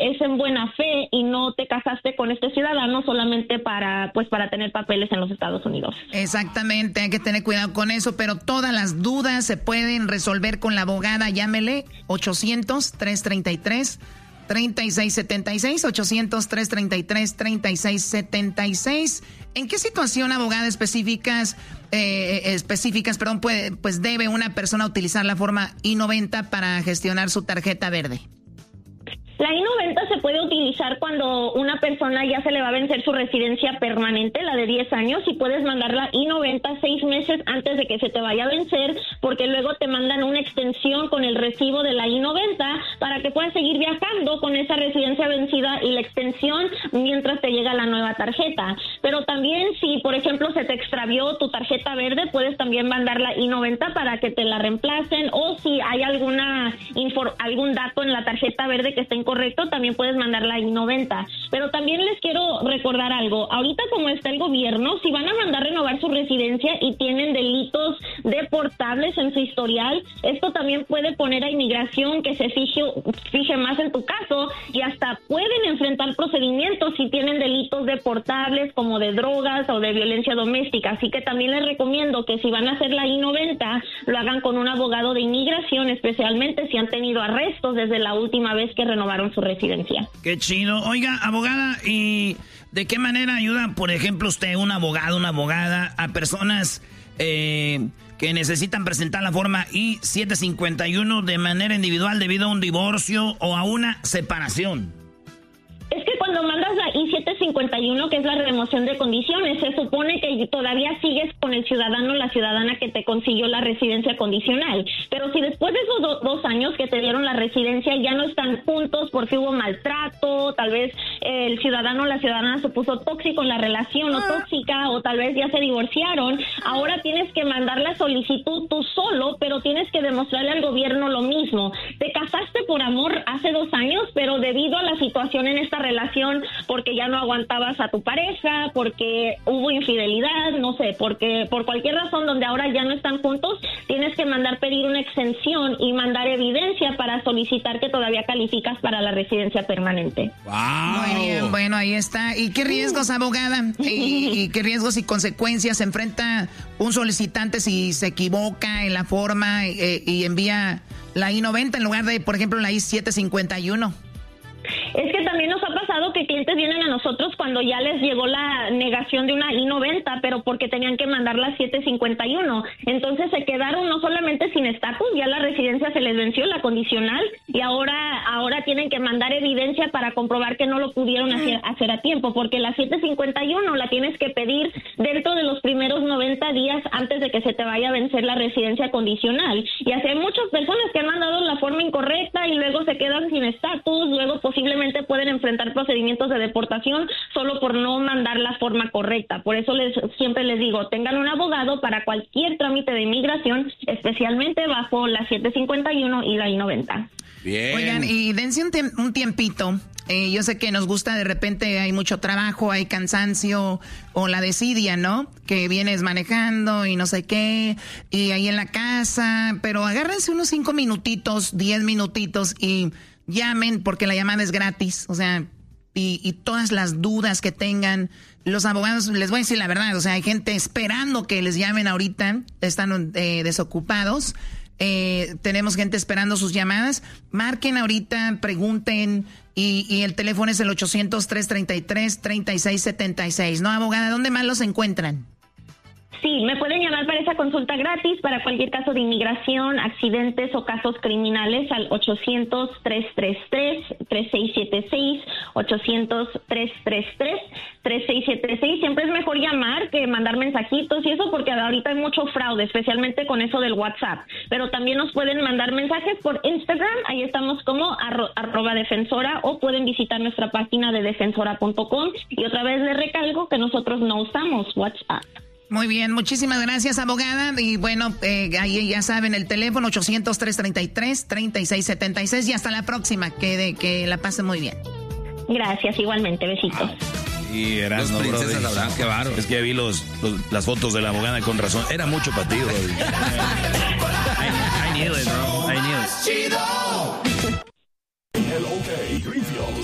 es en buena fe y no te casaste con este ciudadano solamente para tener papeles en los Estados Unidos. Exactamente, hay que tener cuidado con eso, pero todas las dudas se pueden resolver con la abogada. Llámele 800-333-3676, 800-333-3676. ¿En qué situación, abogada, específicas, pues debe una persona utilizar la forma I-90 para gestionar su tarjeta verde? La I-90 se puede utilizar cuando una persona ya se le va a vencer su residencia permanente, la de 10 años, y puedes mandar la I-90 6 meses antes de que se te vaya a vencer, porque luego te mandan una extensión con el recibo de la I-90 para que puedas seguir viajando con esa residencia vencida y la extensión mientras te llega la nueva tarjeta. Pero también si, por ejemplo, se te extravió tu tarjeta verde, puedes también mandar la I-90 para que te la reemplacen, o si hay algún dato en la tarjeta verde que esté incorrecto, también puedes mandar la I-90. Pero también les quiero recordar algo. Ahorita, como está el gobierno, si van a mandar renovar su residencia y tienen delitos deportables en su historial, esto también puede poner a inmigración que se fije más en tu caso, y hasta pueden enfrentar procedimientos si tienen delitos deportables como de drogas o de violencia doméstica. Así que también les recomiendo que si van a hacer la I-90, lo hagan con un abogado de inmigración, especialmente si han tenido arrestos desde la última vez que renovaron su residencia. Qué chido. Oiga, abogada, ¿y de qué manera ayuda, por ejemplo, usted, un abogado, una abogada, a personas que necesitan presentar la forma I-751 de manera individual debido a un divorcio o a una separación? Es que cuando mandas la I-751, que es la remoción de condiciones, se supone que todavía sigues con el ciudadano o la ciudadana que te consiguió la residencia condicional. Pero si después de esos 2 años que te dieron la residencia ya no están juntos porque hubo maltrato, tal vez el ciudadano o la ciudadana se puso tóxico en la relación o tóxica, o tal vez ya se divorciaron, ahora tienes que mandar la solicitud tú solo, pero tienes que demostrarle al gobierno lo mismo. Te casaste por amor hace 2 años, pero debido a la situación en esta relación, porque ya no aguantabas a tu pareja, porque hubo infidelidad, no sé, porque por cualquier razón donde ahora ya no están juntos, tienes que pedir una exención y mandar evidencia para solicitar que todavía calificas para la residencia permanente. ¡Wow! Muy bien, bueno, ahí está. ¿Y qué riesgos, abogada? ¿Y qué riesgos y consecuencias se enfrenta un solicitante si se equivoca en la forma y envía la I-90 en lugar de, por ejemplo, la I-751? Es que también nos ha pasado que clientes vienen a nosotros cuando ya les llegó la negación de una I-90, pero porque tenían que mandar la 751. Entonces se quedaron no solamente sin estatus, ya la residencia se les venció, la condicional, y ahora tienen que mandar evidencia para comprobar que no lo pudieron hacer a tiempo, porque la 751 la tienes que pedir dentro de los primeros 90 días antes de que se te vaya a vencer la residencia condicional. Y así hay muchas personas que han mandado la forma incorrecta y luego se quedan sin estatus, luego posiblemente pueden enfrentar procedimientos de deportación solo por no mandar la forma correcta. Por eso siempre les digo, tengan un abogado para cualquier trámite de inmigración, especialmente bajo la 751 y la I-90. Bien. Oigan, y dense un tiempito. Yo sé que nos gusta, de repente hay mucho trabajo, hay cansancio o la desidia, ¿no? Que vienes manejando y no sé qué, y ahí en la casa, pero agárrense unos 5 minutitos, 10 minutitos y llamen, porque la llamada es gratis, o sea, y todas las dudas que tengan, los abogados, les voy a decir la verdad, o sea, hay gente esperando que les llamen ahorita, están desocupados, tenemos gente esperando sus llamadas, marquen ahorita, pregunten, y el teléfono es el 800-333-3676, ¿no, abogada? ¿Dónde más los encuentran? Sí, me pueden llamar para esa consulta gratis para cualquier caso de inmigración, accidentes o casos criminales al 800-333-3676, 800-333-3676. Siempre es mejor llamar que mandar mensajitos y eso, porque ahorita hay mucho fraude, especialmente con eso del WhatsApp. Pero también nos pueden mandar mensajes por Instagram, ahí estamos como @defensora, o pueden visitar nuestra página de defensora.com. Y otra vez les recalco que nosotros no usamos WhatsApp. Muy bien, muchísimas gracias, abogada. Y bueno, ahí ya saben el teléfono 800-333-3676 y hasta la próxima. Que la pasen muy bien. Gracias, igualmente, besitos. Y eras no, princesas, la verdad, qué bárbaro. Es que vi las fotos de la abogada con razón. Era mucho para ti, Brody. I knew it, bro. I knew it. El OK